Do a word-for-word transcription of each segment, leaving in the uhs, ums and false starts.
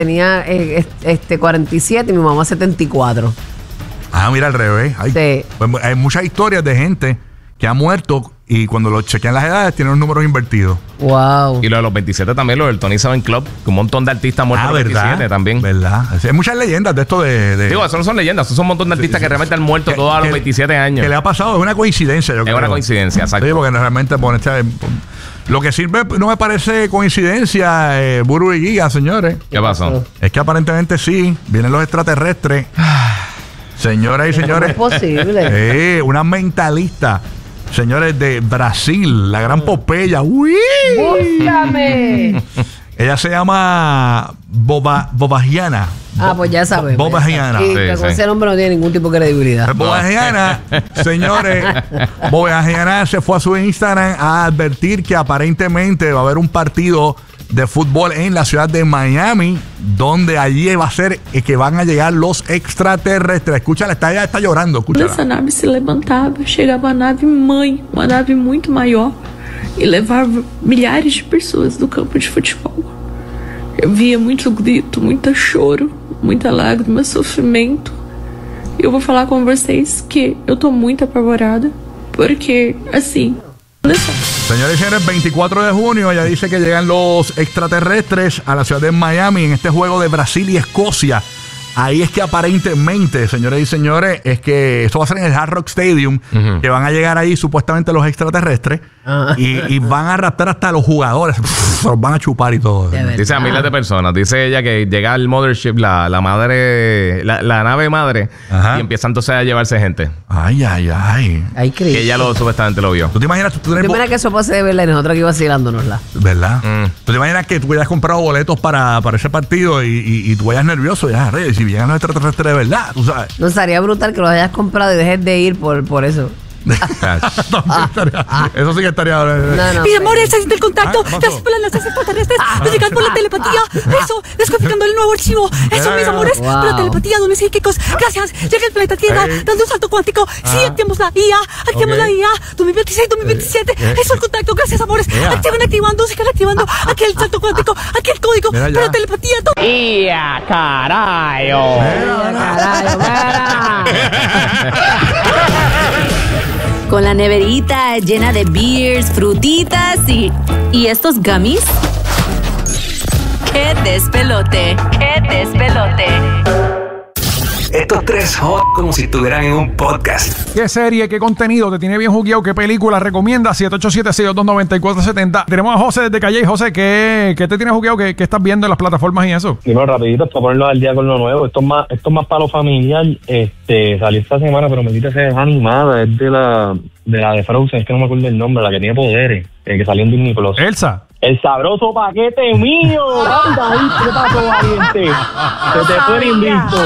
tenía eh, este cuarenta y siete y mi mamá setenta y cuatro. Ah, mira, al revés. Hay, sí. pues, hay muchas historias de gente que ha muerto y cuando lo chequean las edades tienen los números invertidos. Wow. Y lo de los veintisiete también, lo del Tony Seven Club, un montón de artistas muertos Ah, a los ¿verdad? veintisiete también. ¿Verdad? Hay muchas leyendas de esto de... de Digo, eso no son leyendas, eso son un montón de artistas sí, que sí, realmente han muerto que, todos a los que, veintisiete años. Que le ha pasado, es una coincidencia, yo es creo. una coincidencia, exacto. Sí, porque realmente pone, lo que sirve no me parece coincidencia, eh, Buru y Giga, señores. ¿Qué pasó? Es que aparentemente sí, vienen los extraterrestres. Señoras y señores. ¿Cómo es posible? Eh, una mentalista, señores, de Brasil, la gran Popeya. ¡Uy! ¡Búscame! Ella se llama Boba, Bobagiana. Ah, pues ya sabemos. Bobagiana. Y Sí, con sí. ese nombre no tiene ningún tipo de credibilidad. Bobagiana, señores, Bobagiana se fue a su Instagram a advertir que aparentemente va a haber un partido de fútbol en la ciudad de Miami, donde allí va a ser eh, que van a llegar los extraterrestres. Escúchala, está, ella está llorando, escúchala. Essa nave se levantava, chegava a nave mãe, uma nave muito maior, e levava milhares de pessoas do campo de futebol. Eu via muito grito, muito choro, muita lágrima, sofrimento. E eu vou falar com vocês que eu tô muito apavorada, porque, assim, olha só. Señores y señores, veinticuatro de junio, ella dice que llegan los extraterrestres a la ciudad de Miami en este juego de Brasil y Escocia. Ahí es que aparentemente, señores y señores, es que esto va a ser en el Hard Rock Stadium, uh-huh. que van a llegar ahí supuestamente los extraterrestres uh-huh. y, y van a raptar hasta los jugadores, se los van a chupar y todo. Dice a miles de personas, dice ella que llega el mothership, la, la madre, la, la nave madre, uh-huh. y empieza entonces a llevarse gente. Ay, ay, ay. Ay, Cristo. Que ella lo supuestamente lo vio. ¿Tú te imaginas? Tú, tú ¿Te imaginas que eso pase de verla y nosotros aquí vacilándonosla? ¿Verdad? Mm. ¿Tú te imaginas que tú hayas comprado boletos para, para ese partido y, y, y tú vayas nervioso? Ya, rey, si llegan los extraterrestres de verdad, tú sabes. No, estaría brutal que los hayas comprado y dejes de ir por, por eso. no, estaría, eso sí que estaría. No, no, Mi amor, está haciendo el contacto. Ah, Las planas extraterrestres nos llegan por la telepatía. Eso, descodificando el nuevo archivo. Eso, mis amores, Wow. por la telepatía, dones psíquicos. Gracias. Llega el planeta Tierra, Ey. dando un salto cuántico. Sí, Ah. activamos la I A. Activamos Ok. la I A. dos mil veintiséis, dos mil veintisiete. Eh, eh. Eso, el contacto. Gracias, amores. Yeah. Activan, activando, sigan activando. Aquí el salto cuántico. Aquí el código. Mira ya. Para la telepatía. todo. ¡Ia, carajo! Carajo, mira. Con la neverita llena de beers, frutitas y... ¿Y estos gummies? ¡Qué despelote! ¡Qué despelote! Estos tres hot como si estuvieran en un podcast. ¿Qué serie, qué contenido te tiene bien jugueado? ¿Qué película recomienda? siete ocho siete, seis dos dos, nueve cuatro siete cero. Tenemos a José desde Calle. José, ¿qué, qué te tiene jugueado? ¿Qué, ¿Qué estás viendo en las plataformas y eso? Primero, rapidito, para ponernos al día con lo nuevo. Esto es más, esto es más para lo familiar. Este, salió esta semana, pero me quita ser animada. Es de la, de la de Frozen, es que no me acuerdo el nombre, la que tiene poderes, eh, que salió en Disney Plus. Elsa. El sabroso paquete mío. Anda ahí, ¿qué pasó, valiente? Se te fue el invicto.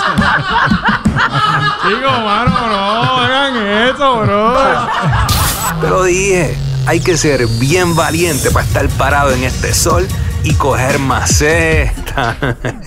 Chico, mano, no hagan eso, bro. Pero dije, hay que ser bien valiente para estar parado en este sol y coger maceta.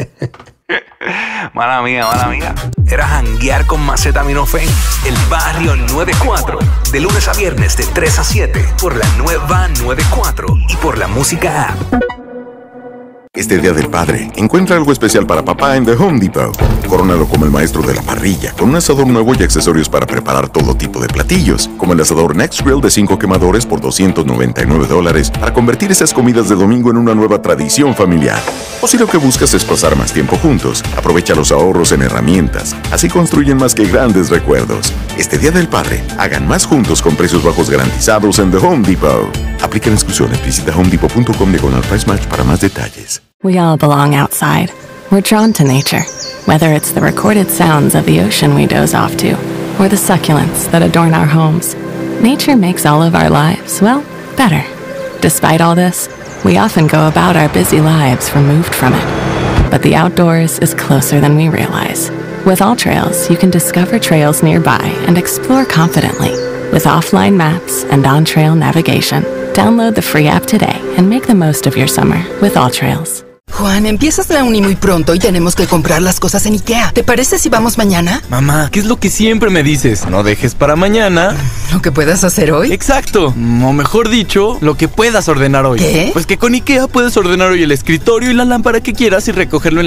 Mala mía, mala mía. Era janguear con Macetaminofen, el barrio noventa y cuatro. De lunes a viernes de tres a siete por la nueva noventa y cuatro y por la música app. Este Día del Padre, encuentra algo especial para papá en The Home Depot. Corónalo como el maestro de la parrilla, con un asador nuevo y accesorios para preparar todo tipo de platillos, como el asador Next Grill de cinco quemadores por doscientos noventa y nueve dólares, para convertir esas comidas de domingo en una nueva tradición familiar. O si lo que buscas es pasar más tiempo juntos, aprovecha los ahorros en herramientas. Así construyen más que grandes recuerdos. Este Día del Padre, hagan más juntos con precios bajos garantizados en The Home Depot. Aplican exclusiones. Visita home depot punto com diagonal price match para más detalles. We all belong outside. We're drawn to nature, whether it's the recorded sounds of the ocean we doze off to, or the succulents that adorn our homes. Nature makes all of our lives, well, better. Despite all this, we often go about our busy lives removed from it. But the outdoors is closer than we realize. With AllTrails, you can discover trails nearby and explore confidently. With offline maps and on-trail navigation, download the free app today and make the most of your summer with AllTrails. Juan, empiezas la uni muy pronto y tenemos que comprar las cosas en IKEA. ¿Te parece si vamos mañana? Mamá, ¿qué es lo que siempre me dices? No dejes para mañana ¿Lo que puedas hacer hoy? Exacto, o mejor dicho, lo que puedas ordenar hoy. ¿Qué? Pues que con IKEA puedes ordenar hoy el escritorio y la lámpara que quieras y recogerlo en